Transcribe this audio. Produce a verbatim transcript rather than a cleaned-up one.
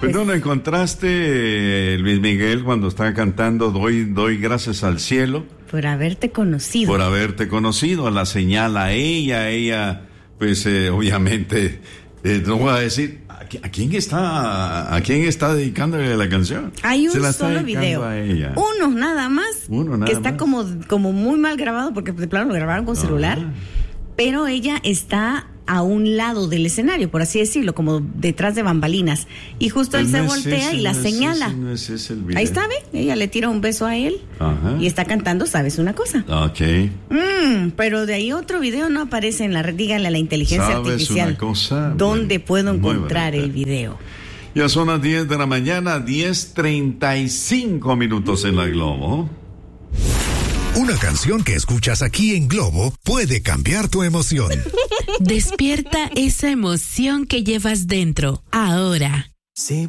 Pues no lo encontraste, Luis Miguel, cuando estaba cantando Doy, doy gracias al cielo. Por haberte conocido. Por haberte conocido, la señala a ella, ella, pues eh, obviamente, eh, no voy a decir, ¿a, ¿a quién está, a quién está dedicándole la canción? Hay un Se la solo video, a ella. uno nada más, Uno nada que está más. como, como muy mal grabado, porque de plano lo grabaron con Ah. celular, pero ella está a un lado del escenario, por así decirlo, como detrás de bambalinas, y justo él Pues se no es voltea ese, y la no es señala. ese, no es ese el video. Ahí está, ¿ve? Ella le tira un beso a él. Ajá. Y está cantando, ¿sabes una cosa? Ok. Mm, pero de ahí otro video no aparece en la red. Díganle a la inteligencia ¿Sabes artificial una cosa? dónde Bueno, puedo muy encontrar bonita. el video. Ya son las diez de la mañana, diez treinta y cinco minutos en la Globo. Una canción que escuchas aquí en Globo puede cambiar tu emoción. Despierta esa emoción que llevas dentro, ahora. Si